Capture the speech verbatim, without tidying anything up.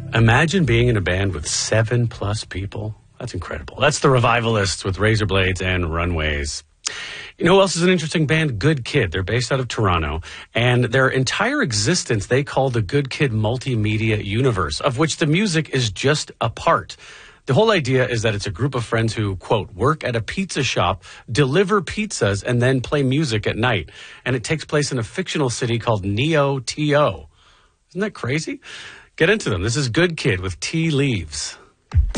Imagine being in a band with seven plus people. That's incredible. That's the Revivalists with Razor Blades and Runways. You know who else is an interesting band? Good Kid. They're based out of Toronto, and their entire existence they call the Good Kid Multimedia Universe, of which the music is just a part. The whole idea is that it's a group of friends who, quote, work at a pizza shop, deliver pizzas, and then play music at night. And it takes place in a fictional city called Neo T O. Isn't that crazy? Get into them. This is Good Kid with Tea Leaves.